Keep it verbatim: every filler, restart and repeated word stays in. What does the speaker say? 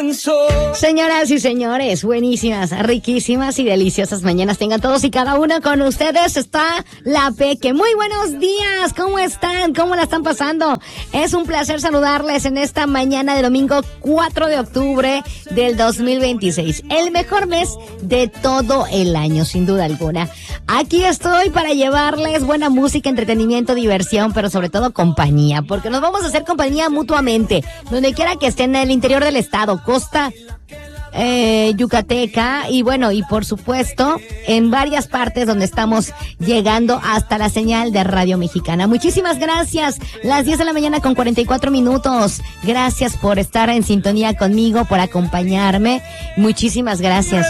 Señoras y señores, buenísimas, riquísimas y deliciosas mañanas tengan todos y cada uno. Con ustedes está la Peque. Muy buenos días, ¿cómo están? ¿Cómo la están pasando? Es un placer saludarles en esta mañana de domingo cuatro de octubre del dos mil veintiséis. El mejor mes de todo el año, sin duda alguna. Aquí estoy para llevarles buena música, entretenimiento, diversión, pero sobre todo compañía, porque nos vamos a hacer compañía mutuamente, donde quiera que estén en el interior del estado, costa eh, yucateca y bueno, y por supuesto en varias partes donde estamos llegando hasta la señal de Radio Mexicana. Muchísimas gracias. Las diez de la mañana con cuarenta y cuatro minutos. Gracias por estar en sintonía conmigo, por acompañarme. Muchísimas gracias.